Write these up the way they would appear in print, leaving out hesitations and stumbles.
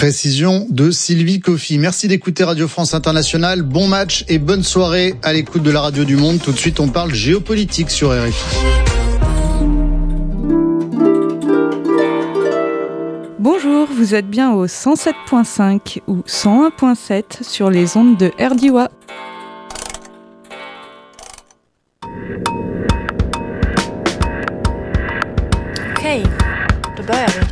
Précision de Sylvie Coffy. Merci d'écouter Radio France Internationale. Bon match et bonne soirée à l'écoute de la radio du monde. Tout de suite, on parle géopolitique sur RFI. Bonjour, vous êtes bien au 107.5 ou 101.7 sur les ondes de RDIWA. Okej, då börjar vi.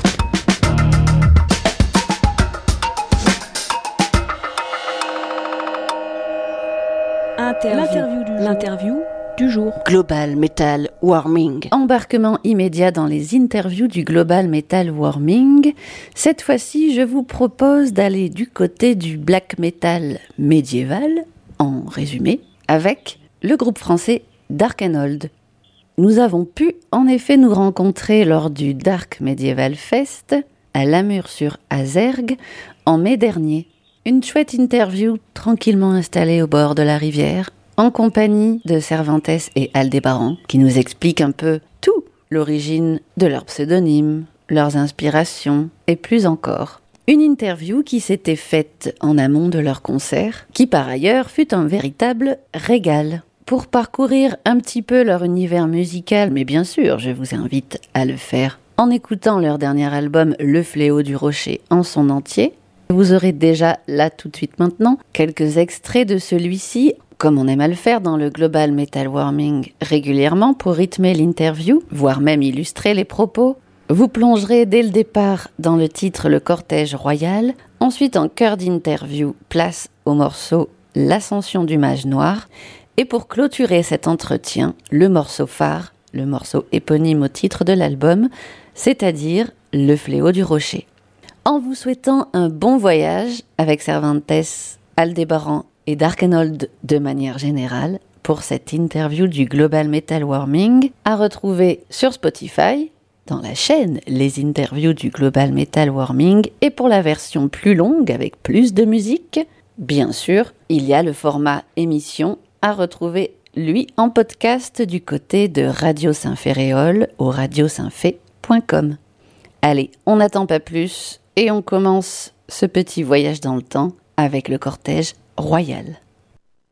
L'interview du jour. Global Metal Warming. Embarquement immédiat dans les interviews du Global Metal Warming. Cette fois-ci, je vous propose d'aller du côté du black metal médiéval, en résumé, avec le groupe français Dark and Old. Nous avons pu en effet nous rencontrer lors du Dark Medieval Fest à Lamure-sur-Azergue en mai dernier. Une chouette interview tranquillement installée au bord de la rivière, en compagnie de Cervantes et Aldébaran, qui nous expliquent un peu tout, l'origine de leurs pseudonymes, leurs inspirations et plus encore. Une interview qui s'était faite en amont de leur concert, qui par ailleurs fut un véritable régal. Pour parcourir un petit peu leur univers musical, mais bien sûr, je vous invite à le faire en écoutant leur dernier album Le Fléau du Rocher en son entier. Vous aurez déjà, là tout de suite maintenant, quelques extraits de celui-ci, comme on aime à le faire dans le Global Metal Warming régulièrement pour rythmer l'interview, voire même illustrer les propos. Vous plongerez dès le départ dans le titre Le Cortège Royal, ensuite en cœur d'interview, place au morceau L'Ascension du Mage Noir, et pour clôturer cet entretien, le morceau phare, le morceau éponyme au titre de l'album, c'est-à-dire Le Fléau du Rocher. En vous souhaitant un bon voyage avec Cervantes, Aldébaran et Dark and Old de manière générale pour cette interview du Global Metal Warming à retrouver sur Spotify, dans la chaîne Les Interviews du Global Metal Warming, et pour la version plus longue avec plus de musique, bien sûr, il y a le format émission à retrouver, lui, en podcast du côté de Radio Saint-Ferréol au radiosaintfé.com. Allez, on n'attend pas plus et on commence ce petit voyage dans le temps avec le cortège royal.